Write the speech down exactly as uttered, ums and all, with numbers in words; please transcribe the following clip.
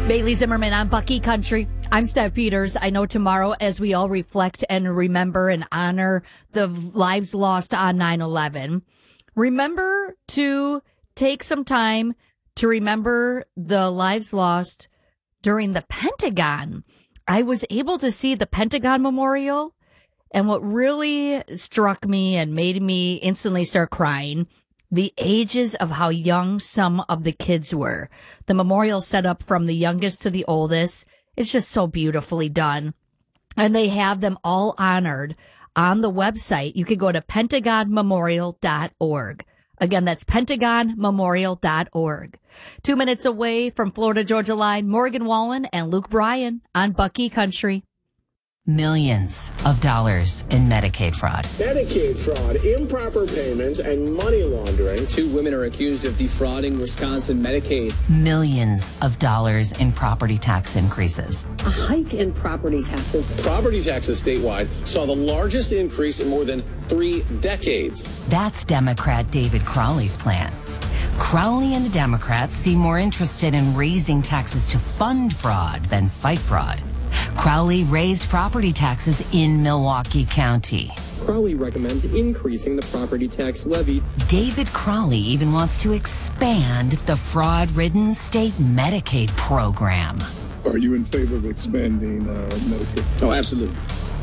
Bailey Zimmerman on Bucky Country. I'm Steph Peters. I know tomorrow, as we all reflect and remember and honor the lives lost on nine eleven, remember to take some time to remember the lives lost during the Pentagon. I was able to see the Pentagon Memorial, and what really struck me and made me instantly start crying, the ages of how young some of the kids were. The memorial set up from the youngest to the oldest. It's just so beautifully done. And they have them all honored on the website. You can go to pentagon memorial dot org. Again, that's pentagon memorial dot org. Two minutes away from Florida Georgia Line, Morgan Wallen and Luke Bryan on Bucky Country. Millions of dollars in Medicaid fraud. Medicaid fraud, improper payments, and money laundering. Two women are accused of defrauding Wisconsin Medicaid. Millions of dollars in property tax increases. A hike in property taxes. Property taxes statewide saw the largest increase in more than three decades. That's Democrat David Crowley's plan. Crowley and the Democrats seem more interested in raising taxes to fund fraud than fight fraud. Crowley raised property taxes in Milwaukee County. Crowley recommends increasing the property tax levy. David Crowley even wants to expand the fraud-ridden state Medicaid program. Are you in favor of expanding uh, Medicaid? Oh, absolutely.